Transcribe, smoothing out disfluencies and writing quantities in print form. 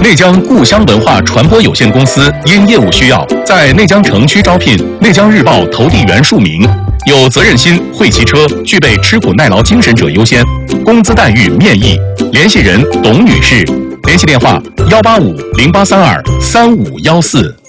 内江故乡文化传播有限公司因业务需要，在内江城区招聘内江日报投递员数名，有责任心、会骑车、具备吃苦耐劳精神者优先，工资待遇面议。联系人董女士，联系电话18508323514。